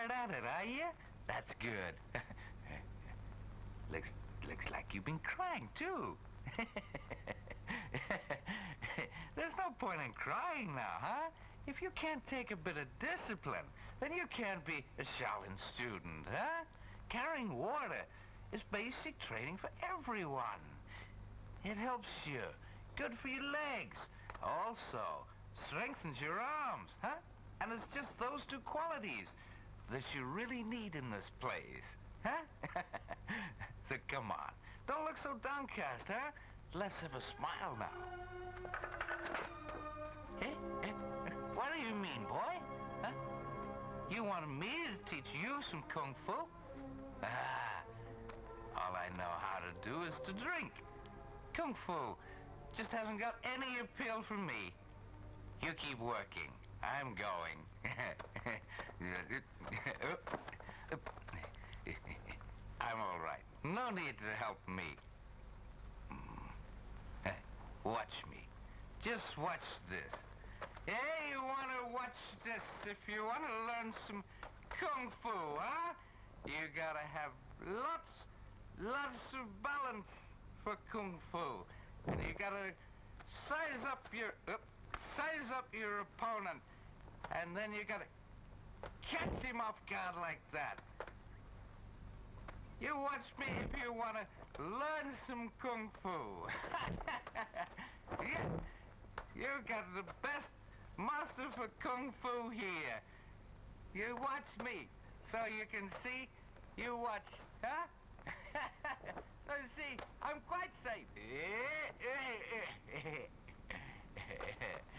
hard at it, are you? That's good. Looks like you've been crying, too. There's no point in crying now, huh? If you can't take a bit of discipline, then you can't be a Shaolin student, huh? Carrying water is basic training for everyone. It helps you. Good for your legs. Also, strengthens your arms, huh? And it's just those two qualities that you really need in this place, huh? So come on. Don't look so downcast, huh? Let's have a smile now. What do you mean, boy? Huh? You want me to teach you some kung fu? Ah, all I know how to do is to drink. Kung fu just hasn't got any appeal for me. You keep working. I'm going. I'm all right. No need to help me. Watch me. Just watch this. Hey, you want to watch this if you want to learn some kung fu, huh? You gotta have lots of balance for kung fu. And you gotta size up your opponent. And then you gotta catch him off guard like that. You watch me if you want to learn some kung fu. Yeah, you got the best master for kung fu here. You watch me so you can see. You watch, huh? So you see, I'm quite safe.